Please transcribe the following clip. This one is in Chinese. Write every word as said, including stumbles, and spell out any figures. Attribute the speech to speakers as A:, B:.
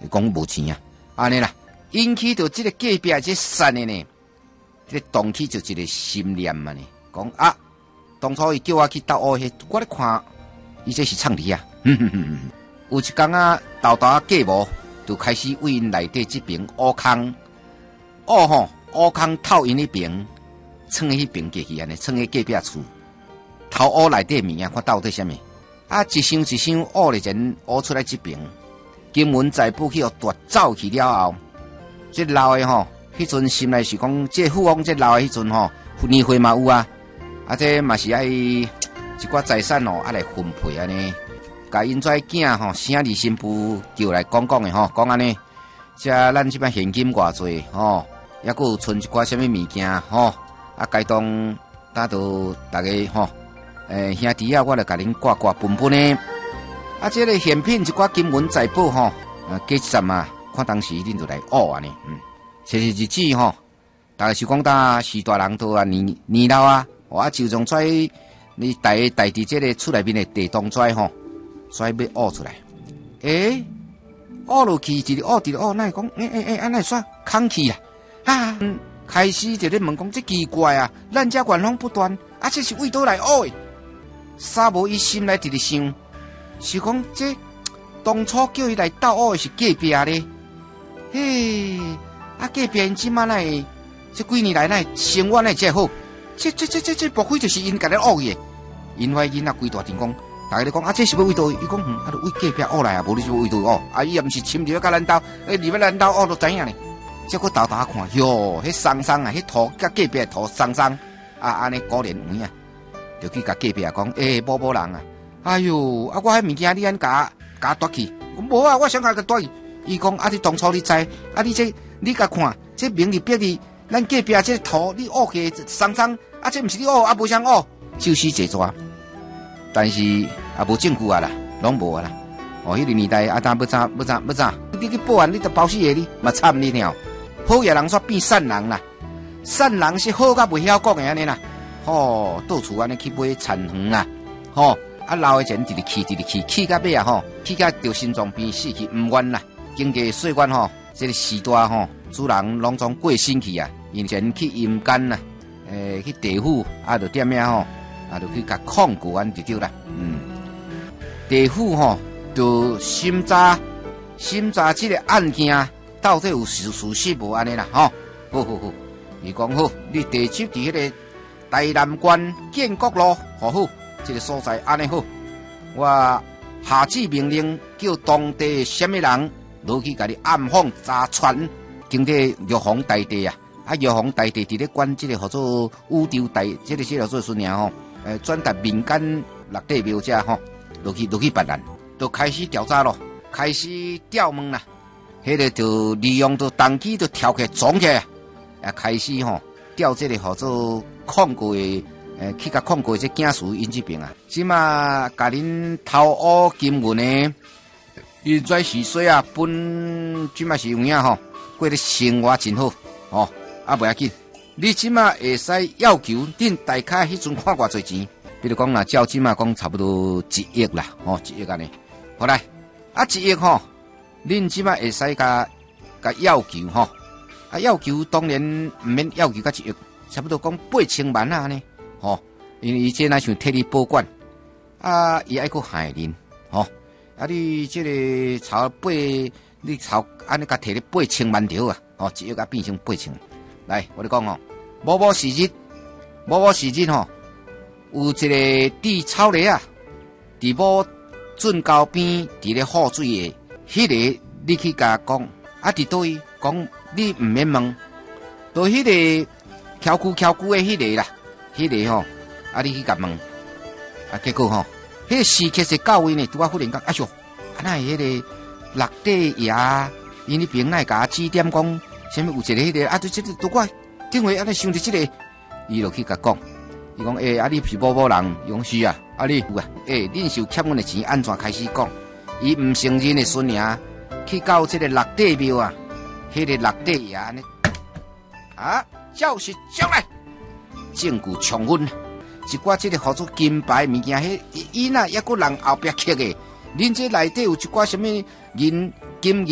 A: 讲无钱啊，安尼啦，引起到这个隔壁这山的呢，这个动起就一个心念嘛呢，讲啊，当初伊叫我去斗乌迄，我咧看，伊这是唱离啊，哼哼哼哼，有一天啊，豆豆啊过无，就开始为因内底这边乌空，乌吼乌空透因迄边，蹭迄边过去安尼，蹭迄隔壁厝，偷乌内底物啊，看到底啥物？啊，一箱一箱乌咧前乌出来这边。金文财宝去互夺走去了后，这老的吼，迄阵心内是讲，这富翁这老的迄阵吼，年岁嘛有啊，啊这嘛是爱一寡财产哦，啊来分配安尼，甲因跩囝吼，生儿新妇叫来讲讲的吼，讲安尼，这咱这边现金偌济吼，抑佫有存一寡什么物件吼，啊该当打到大家吼，诶、欸、兄弟啊，我来甲恁挂挂分分呢。啊，这个现品一寡金文财宝吼，啊，几站啊，看当时恁就来学安尼，嗯，其实日子吼，大概是讲呾四大人都啊年年老啊，我就从跩你大大伫这个厝内面的地洞跩吼，跩要学出来，诶、欸，学落去一直学，一直学，那讲，诶诶诶，安尼煞空气啊，啊，嗯、开始就咧问讲，这奇怪啊，咱遮元风不断，啊，这是为倒来学的，啥无伊心内直直想。是讲这当初叫伊来斗学的是隔壁咧，嘿，啊隔壁因即马来，这几年来来生活来遮好，这这这这这莫非就是因家咧学的？因为因啊规大阵讲，大家咧讲啊，这是要为倒？伊讲嗯，啊，为隔壁学来啊，无你是为倒学？啊，伊也毋是亲入甲咱兜，诶，入咱兜学都知影咧。结果豆豆看，哟，迄松松啊，迄土甲隔壁土松松，啊，安尼果然有影，就去甲隔壁讲，诶、欸，某某人啊。哎呦，啊！我迄物件你安甲甲夺去？无啊，我想甲夺去。伊讲啊，你当初你知，啊，你这你甲看，这明日别哩，咱隔壁这土你学起松松，啊，这毋是你学，啊，无啥学，就是这抓。但是也无证据啊啦，拢无啊啦。哦，迄、那个年代啊，当要怎要怎要怎，你去报案，你得包死个你，嘛惨你了。好嘢人煞变善人啦，善人是好甲袂晓讲的安尼啦。吼、哦，到处安尼去买田园啦，吼、哦。啊，老的钱直直气，直直气，气到尾啊吼，气到着心脏病死去，唔愿啦。经过岁月吼，这个时代吼，主人拢总过身去啊。以前去阴间啦，诶、欸，去地府啊，就点样吼，啊，就去甲控告安就对啦。嗯，地府吼，就审查审查这个案件到底有事事实无安尼啦，吼，好好好，伊讲好，你地址伫迄个台南县建国路，好好。这个所在安尼好，我下旨命令，叫当地什么人落去甲你暗访查传，经过玉皇大帝啊，啊玉皇大帝伫咧管这个叫做宇宙大，这个这叫做孙娘吼，诶转达民间六地庙者吼，落去落去办案，就开始调查咯，开始调问啦，迄、那个就利用到当机就跳起撞起来，啊开始吼调这个叫做控告的。诶，去甲控过这警事因这边啊，即马甲恁偷乌金文呢，因跩是说啊，本即马是有影吼，过咧生活真好哦，啊袂要紧，你即马会使要求恁大卡迄阵看偌侪钱，比如讲啦，照即马讲差不多一亿啦，吼、哦、一亿安尼，好来，啊一亿吼，恁即马会使甲甲要求吼，啊要求当然毋免要求甲一亿，差不多讲八千万啊安尼。吼，因为伊这若想替你保管，啊，伊爱去害恁，吼，啊，你这个朝八，你朝安尼甲摕你八千万条啊，吼，一亿甲变成八千。来，我咧讲吼，某某时日，某某时日吼，有一个地草梨啊，伫某圳沟边，伫咧好水的，迄、那个你去甲讲，啊，伫倒位讲，你毋免问，到迄个翘久翘久的迄个啦。迄、那个吼，啊你去甲问，啊结果吼，迄、那个时刻是到位呢，拄啊忽然讲，哎呦，啊那迄个六地爷，因迄边来甲指点讲，啥物有一个迄、那个啊，对这个拄我顶回安尼想着这个，伊就去甲讲，伊讲诶，啊你是某某人，勇士啊，啊你有啊，诶，恁是有欠阮的钱，安怎开始讲？伊毋承认的孙娘，去到这个六地庙啊，迄、那个六地爷安尼，啊，就是上来。证据充分，一寡这个叫做金牌物件，迄伊那抑个人后壁刻的，恁这内底有一寡什么银金。